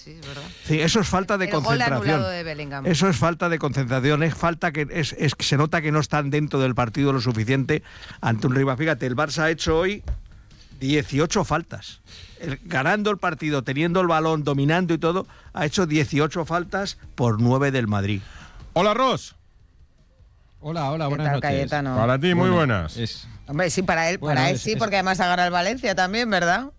sí, es verdad. Sí, eso es falta de concentración. El gol anulado de Bellingham. Eso es falta de concentración, es que se nota que no están dentro del partido lo suficiente ante un rival. Fíjate, el Barça ha hecho hoy 18 faltas. Ganando el partido, teniendo el balón, dominando y todo, ha hecho 18 faltas por 9 del Madrid. Hola, Ros. Hola, buenas noches. Cayetano? Para ti, muy buenas. Hombre, sí, para él, sí, porque además ha ganado el Valencia también, ¿verdad?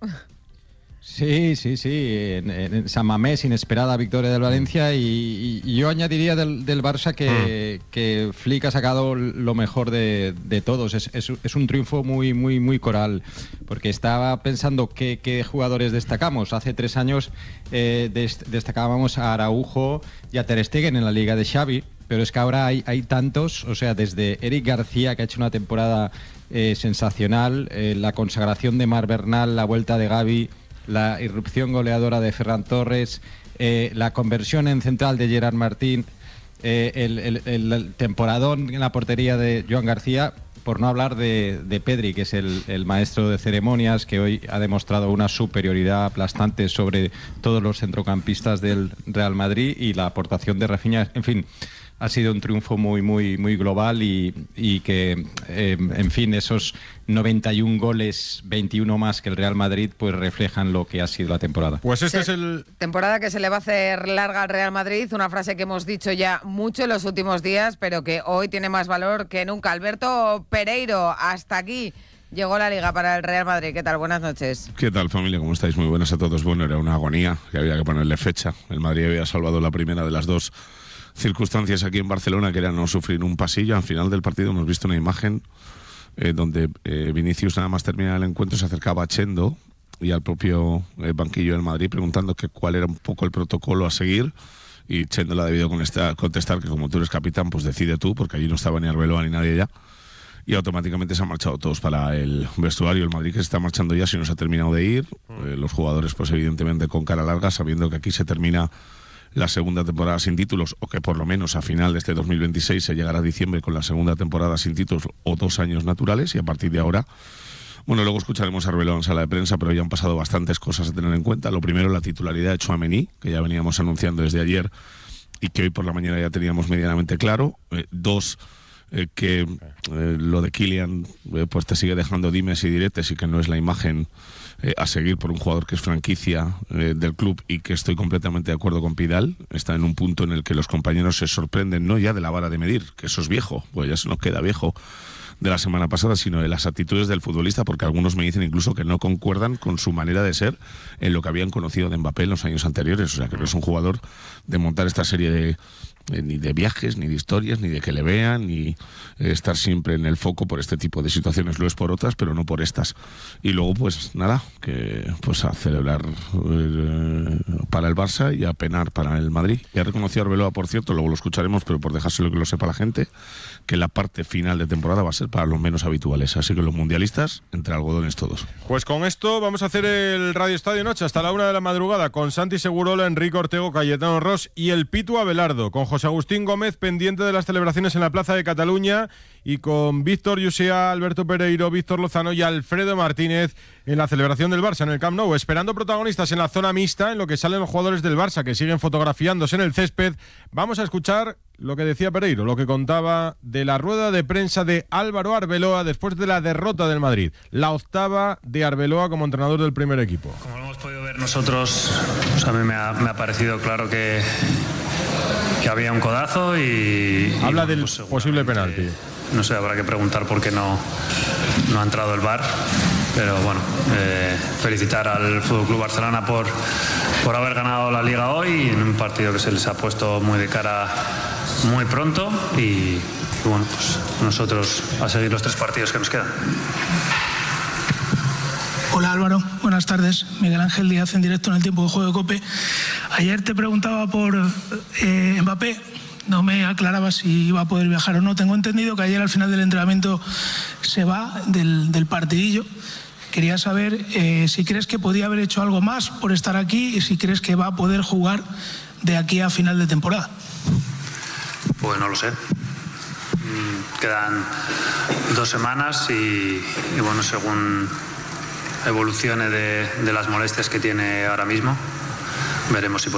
Sí. En San Mamés, inesperada victoria del Valencia. Y yo añadiría del Barça que Flick ha sacado lo mejor de todos. Es un triunfo muy coral. Porque estaba pensando qué jugadores destacamos. Hace 3 años destacábamos a Araujo y a Ter Stegen en la Liga de Xavi. Pero es que ahora hay tantos, o sea, desde Eric García, que ha hecho una temporada sensacional, la consagración de Marc Bernal, la vuelta de Gavi, la irrupción goleadora de Ferran Torres, la conversión en central de Gerard Martín, el temporadón en la portería de Joan García, por no hablar de Pedri, que es el maestro de ceremonias, que hoy ha demostrado una superioridad aplastante sobre todos los centrocampistas del Real Madrid, y la aportación de Rafinha, en fin. Ha sido un triunfo muy global y que, en fin, esos 91 goles, 21 más que el Real Madrid, pues reflejan lo que ha sido la temporada. Pues este es el... Temporada que se le va a hacer larga al Real Madrid, una frase que hemos dicho ya mucho en los últimos días, pero que hoy tiene más valor que nunca. Alberto Pereiro, hasta aquí llegó la Liga para el Real Madrid. ¿Qué tal? Buenas noches. ¿Qué tal, familia? ¿Cómo estáis? Muy buenas a todos. Bueno, era una agonía, que había que ponerle fecha. El Madrid había salvado la primera de las dos circunstancias aquí en Barcelona, que era no sufrir un pasillo. Al final del partido hemos visto una imagen donde Vinicius, nada más terminar el encuentro, se acercaba a Chendo y al propio banquillo del Madrid preguntando cuál era un poco el protocolo a seguir, y Chendo le ha debido contestar que como tú eres capitán, pues decide tú, porque allí no estaba ni Arbeloa ni nadie ya, y automáticamente se han marchado todos para el vestuario. El Madrid que se está marchando ya, si no se ha terminado de ir, los jugadores pues evidentemente con cara larga, sabiendo que aquí se termina la segunda temporada sin títulos, o que por lo menos a final de este 2026 se llegará a diciembre con la segunda temporada sin títulos o 2 años naturales, y a partir de ahora, bueno, luego escucharemos a Arbeloa en sala de prensa, pero ya han pasado bastantes cosas a tener en cuenta. Lo primero, la titularidad de Tchouaméni, que ya veníamos anunciando desde ayer y que hoy por la mañana ya teníamos medianamente claro. 2, que lo de Kylian pues te sigue dejando dimes y diretes, y que no es la imagen a seguir por un jugador que es franquicia del club, y que estoy completamente de acuerdo con Pidal. Está en un punto en el que los compañeros se sorprenden, no ya de la vara de medir, que eso es viejo, pues ya se nos queda viejo, de la semana pasada, sino de las actitudes del futbolista, porque algunos me dicen incluso que no concuerdan con su manera de ser en lo que habían conocido de Mbappé en los años anteriores. O sea, que no es un jugador de montar esta serie de ni de viajes, ni de historias, ni de que le vean, ni estar siempre en el foco por este tipo de situaciones. Lo es por otras, pero no por estas. Y luego, pues nada, que pues a celebrar para el Barça y a penar para el Madrid. Ya reconoció a Arbeloa, por cierto, luego lo escucharemos, pero por dejárselo que lo sepa la gente, que la parte final de temporada va a ser para los menos habituales. Así que los mundialistas, entre algodones todos. Pues con esto vamos a hacer el Radio Estadio Noche hasta la 1 de la madrugada, con Santi Segurola, Enrique Ortego, Cayetano Ros y el Pitu Abelardo, con José Agustín Gómez pendiente de las celebraciones en la Plaza de Cataluña, y con Víctor Yusia, Alberto Pereiro, Víctor Lozano y Alfredo Martínez en la celebración del Barça en el Camp Nou, esperando protagonistas en la zona mixta, en lo que salen los jugadores del Barça que siguen fotografiándose en el césped. Vamos a escuchar lo que decía Pereiro, lo que contaba de la rueda de prensa de Álvaro Arbeloa después de la derrota del Madrid, la 8ª de Arbeloa como entrenador del primer equipo. Como lo hemos podido ver nosotros, pues a mí me ha parecido claro que había un codazo y habla del pues posible penalti. No sé, habrá que preguntar por qué no ha entrado el VAR, pero bueno, felicitar al FC Barcelona por haber ganado la Liga hoy en un partido que se les ha puesto muy de cara muy pronto, y bueno, pues nosotros a seguir los 3 partidos que nos quedan. Hola Álvaro, buenas tardes. Miguel Ángel Díaz en directo en el Tiempo de Juego de COPE. Ayer te preguntaba por Mbappé, no me aclaraba si iba a poder viajar o no. Tengo entendido que ayer al final del entrenamiento se va del partidillo. Quería saber si crees que podía haber hecho algo más por estar aquí, y si crees que va a poder jugar de aquí a final de temporada. Pues no lo sé. Quedan 2 semanas y bueno, según evolucione de las molestias que tiene ahora mismo, veremos si